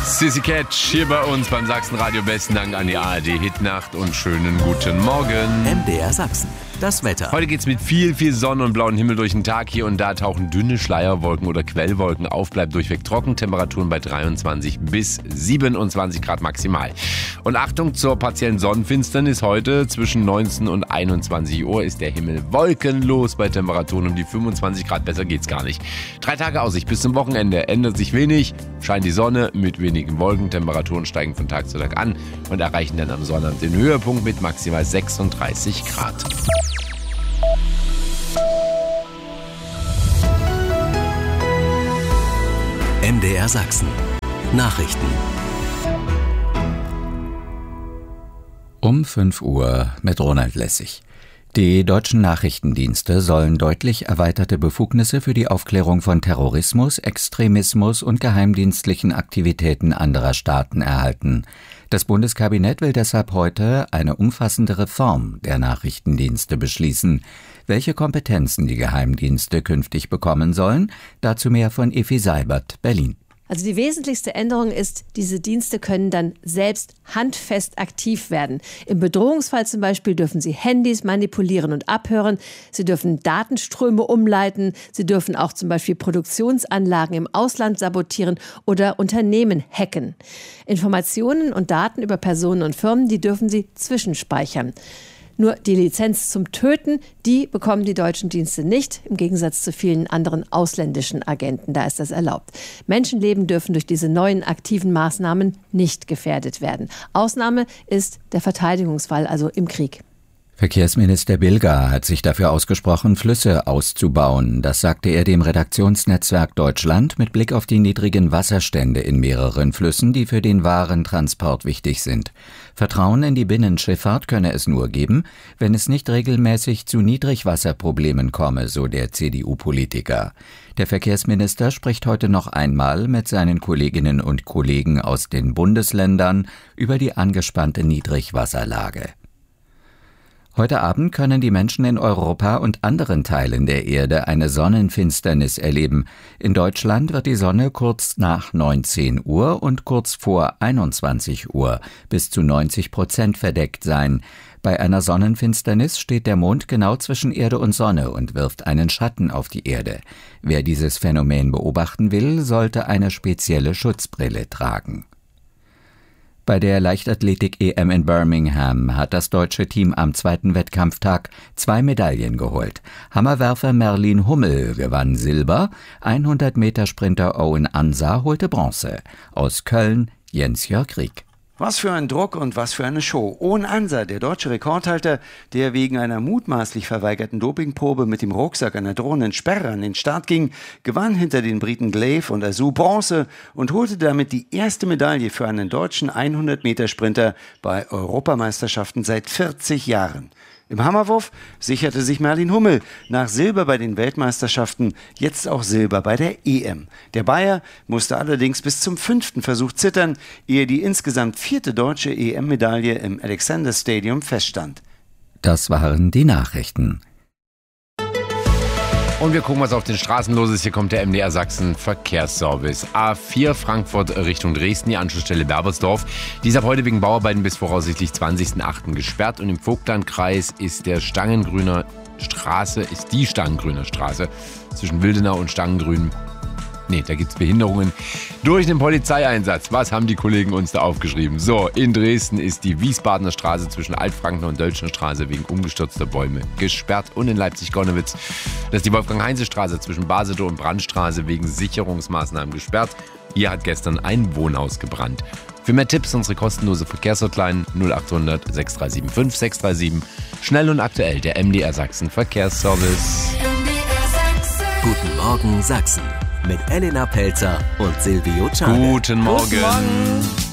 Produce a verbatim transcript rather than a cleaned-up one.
Sissy Catch hier bei uns beim Sachsenradio. Besten Dank an die A R D Hitnacht und schönen guten Morgen. M D R Sachsen, das Wetter. Heute geht's mit viel, viel Sonne und blauen Himmel durch den Tag. Hier und da tauchen dünne Schleierwolken oder Quellwolken auf. Bleibt durchweg trocken. Temperaturen bei dreiundzwanzig bis siebenundzwanzig Grad maximal. Und Achtung zur partiellen Sonnenfinsternis. Heute zwischen neunzehn und einundzwanzig Uhr ist der Himmel wolkenlos bei Temperaturen um die fünfundzwanzig Grad. Besser geht's gar nicht. Drei Tage Aussicht bis zum Wochenende. Ändert sich wenig. Scheint die Sonne mit wenigen Wolken. Temperaturen steigen von Tag zu Tag an und erreichen dann am Sonnabend den Höhepunkt mit maximal sechsunddreißig Grad. M D R Sachsen. Nachrichten. Um fünf Uhr mit Ronald Lessig. Die deutschen Nachrichtendienste sollen deutlich erweiterte Befugnisse für die Aufklärung von Terrorismus, Extremismus und geheimdienstlichen Aktivitäten anderer Staaten erhalten. Das Bundeskabinett will deshalb heute eine umfassende Reform der Nachrichtendienste beschließen. Welche Kompetenzen die Geheimdienste künftig bekommen sollen, dazu mehr von Effi Seibert, Berlin. Also die wesentlichste Änderung ist, diese Dienste können dann selbst handfest aktiv werden. Im Bedrohungsfall zum Beispiel dürfen sie Handys manipulieren und abhören. Sie dürfen Datenströme umleiten. Sie dürfen auch zum Beispiel Produktionsanlagen im Ausland sabotieren oder Unternehmen hacken. Informationen und Daten über Personen und Firmen, die dürfen sie zwischenspeichern. Nur die Lizenz zum Töten, die bekommen die deutschen Dienste nicht, im Gegensatz zu vielen anderen ausländischen Agenten. Da ist das erlaubt. Menschenleben dürfen durch diese neuen aktiven Maßnahmen nicht gefährdet werden. Ausnahme ist der Verteidigungsfall, also im Krieg. Verkehrsminister Bilger hat sich dafür ausgesprochen, Flüsse auszubauen. Das sagte er dem Redaktionsnetzwerk Deutschland mit Blick auf die niedrigen Wasserstände in mehreren Flüssen, die für den Warentransport wichtig sind. Vertrauen in die Binnenschifffahrt könne es nur geben, wenn es nicht regelmäßig zu Niedrigwasserproblemen komme, so der C D U-Politiker. Der Verkehrsminister spricht heute noch einmal mit seinen Kolleginnen und Kollegen aus den Bundesländern über die angespannte Niedrigwasserlage. Heute Abend können die Menschen in Europa und anderen Teilen der Erde eine Sonnenfinsternis erleben. In Deutschland wird die Sonne kurz nach neunzehn Uhr und kurz vor einundzwanzig Uhr bis zu neunzig Prozent verdeckt sein. Bei einer Sonnenfinsternis steht der Mond genau zwischen Erde und Sonne und wirft einen Schatten auf die Erde. Wer dieses Phänomen beobachten will, sollte eine spezielle Schutzbrille tragen. Bei der Leichtathletik-E M in Birmingham hat das deutsche Team am zweiten Wettkampftag zwei Medaillen geholt. Hammerwerfer Merlin Hummel gewann Silber, hundert Meter Sprinter Owen Ansa holte Bronze. Aus Köln Jens-Jörg Rieck. Was für ein Druck und was für eine Show. Owen Ansa, der deutsche Rekordhalter, der wegen einer mutmaßlich verweigerten Dopingprobe mit dem Rucksack einer drohenden Sperre an den Start ging, gewann hinter den Briten Glaive und Azu Bronze und holte damit die erste Medaille für einen deutschen hundert Meter Sprinter bei Europameisterschaften seit vierzig Jahren. Im Hammerwurf sicherte sich Merlin Hummel nach Silber bei den Weltmeisterschaften jetzt auch Silber bei der E M. Der Bayer musste allerdings bis zum fünften Versuch zittern, ehe die insgesamt vierte deutsche E M-Medaille im Alexander Stadium feststand. Das waren die Nachrichten. Und wir gucken, was auf den Straßen los ist. Hier kommt der M D R Sachsen Verkehrsservice. A vier Frankfurt Richtung Dresden, die Anschlussstelle Berbersdorf. Die ist ab heute wegen Bauarbeiten bis voraussichtlich zwanzigsten achten gesperrt. Und im Vogtlandkreis ist der Stangengrüner Straße, ist die Stangengrüner Straße zwischen Wildenau und Stangengrün. Nee, da gibt's Behinderungen durch den Polizeieinsatz. Was haben die Kollegen uns da aufgeschrieben? So, in Dresden ist die Wiesbadener Straße zwischen Altfrankner und Dölzschner Straße wegen umgestürzter Bäume gesperrt. Und in Leipzig-Gonnewitz, das ist die Wolfgang-Heinze-Straße zwischen Basedow und Brandstraße wegen Sicherungsmaßnahmen gesperrt. Hier hat gestern ein Wohnhaus gebrannt. Für mehr Tipps unsere kostenlose Verkehrshotline null acht hundert sechs drei sieben fünf sechs drei sieben. Schnell und aktuell der M D R Sachsen Verkehrsservice. M D R Sachsen. Guten Morgen Sachsen. Mit Elena Pelzer und Silvio Czarne. Guten Morgen. Guten Morgen.